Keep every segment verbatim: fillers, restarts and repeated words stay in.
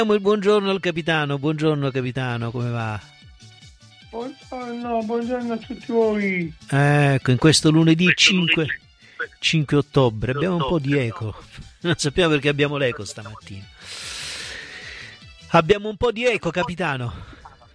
Il buongiorno al capitano, buongiorno capitano, come va? Buongiorno, buongiorno a tutti voi. Ecco, in questo lunedì cinque, cinque ottobre abbiamo un po' di eco, non sappiamo perché abbiamo l'eco stamattina. Abbiamo un po' di eco, capitano.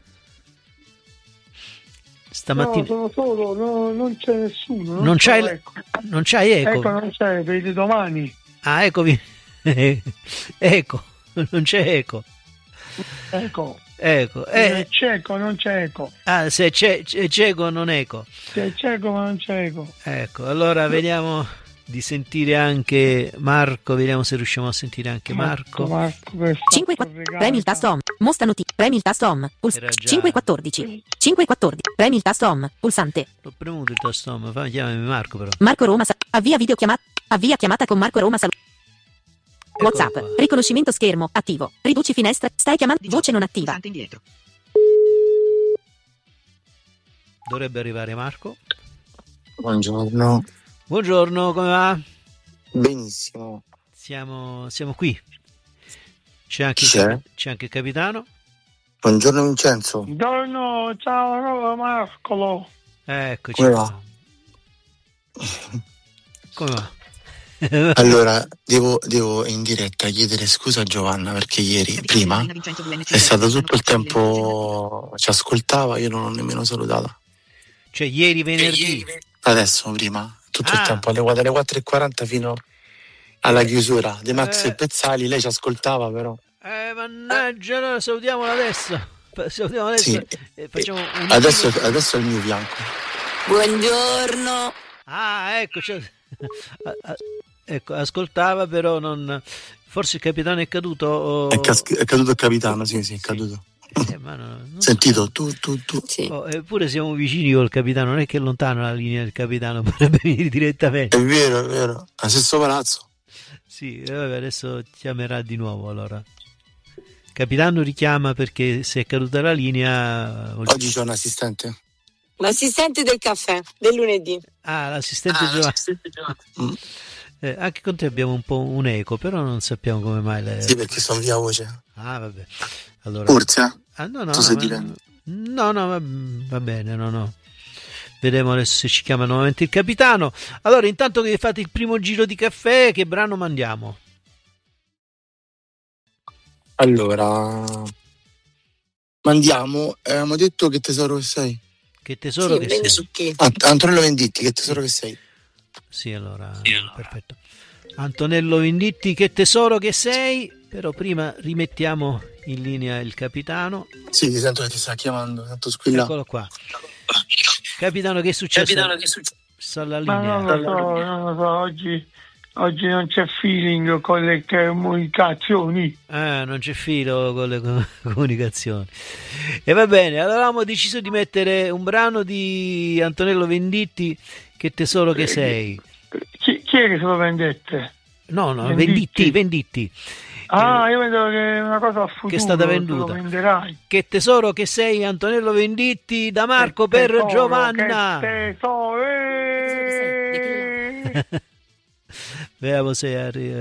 Stamattina... No, sono solo, no, non c'è nessuno. Non, non c'hai, ecco. non c'hai eco? Ecco, non c'è, vedi domani. Ah, eccomi. Ecco, non c'è eco. Ecco. Ecco. Se Eh. è cieco non c'è eco. Ah, se c'è, c'è cieco non eco. Se è cieco ma non c'è eco. Ecco, allora vediamo di sentire anche Marco, vediamo se riusciamo a sentire anche Marco. Marco, cinque quattordici, premi il tasto home, mostra notizie, premi il tasto home, puls- cinque quattordici, cinque quattordici, premi il tasto home, pulsante. L'ho premuto il tasto home, fammi chiamami Marco però. Marco Roma, sa- avvia videochiamata, avvia chiamata con Marco Roma Sal- WhatsApp, qua. riconoscimento schermo, attivo, riduci finestra, stai chiamando, voce non attiva. Indietro. Dovrebbe arrivare Marco. Buongiorno. Buongiorno, come va? Benissimo. Siamo, siamo qui. C'è anche, il, C'è? capi- c'è anche il capitano. Buongiorno Vincenzo. Buongiorno, ciao Marcolo. Eccoci. Come va? Come va? Allora, devo, devo in diretta chiedere scusa a Giovanna perché ieri, prima, è stato tutto il tempo, ci ascoltava, io non l'ho nemmeno salutata. Cioè ieri venerdì? Adesso, prima, tutto Ah. il tempo, alle alle quattro e quaranta fino alla chiusura di Max Eh. e Pezzali, lei ci ascoltava però. Eh, mannaggia, allora salutiamola adesso. Salutiamo adesso Sì. e facciamo un Adesso, adesso è il mio bianco. Buongiorno. Ah, ecco, cioè... ah, ah, ecco, ascoltava però non... Forse il capitano è caduto o... È, cas- è caduto il capitano, sì, sì, è caduto. Eh, ma no, non Sentito, tu, tu, tu. Sì. so. Oh, eppure siamo vicini col capitano, non è che è lontano la linea del capitano, potrebbe venire direttamente. È vero, è vero, al stesso palazzo. Sì, eh, vabbè, adesso chiamerà di nuovo allora. Capitano richiama perché se è caduta la linea... Oggi c'è un assistente. L'assistente del caffè del lunedì. Ah, l'assistente Giovanni. Eh, anche con te abbiamo un po' un eco, però non sappiamo come mai. Le... Sì, perché sono via voce. Ah, vabbè. Allora... Forse? Ah, no, no, Tu no, sei ma- divento. no, no, va, va bene, no, no. Vedremo adesso se ci chiama nuovamente il capitano. Allora, intanto che fate il primo giro di caffè, che brano mandiamo? Allora, mandiamo. Eh, abbiamo detto che tesoro che sei. Che tesoro Sì, che bene sei. su chi? Ant- Antonello Venditti, che tesoro che sei. Sì, allora, perfetto. Antonello Venditti, che tesoro che sei. Però prima rimettiamo in linea il capitano. Sì, ti sento che ti sta chiamando, tanto squilla. Eccolo qua. Capitano, che è successo? Capitano, che è successo? Sta alla Ma linea. non lo so, non lo so, oggi, oggi non c'è feeling con le comunicazioni. Ah, non c'è filo con le co- comunicazioni. E va bene, allora avevamo deciso di mettere un brano di Antonello Venditti, che tesoro che sei. Chi, chi è che se lo vendette? No, no, Venditti. Venditti, Venditti. Ah, io vedo che è una cosa a futuro. Che è stata te venduta. Lo venderai. Che tesoro che sei, Antonello Venditti, da Marco Che per tesoro, Giovanna. Che tesoro, eh. Vediamo se arriva.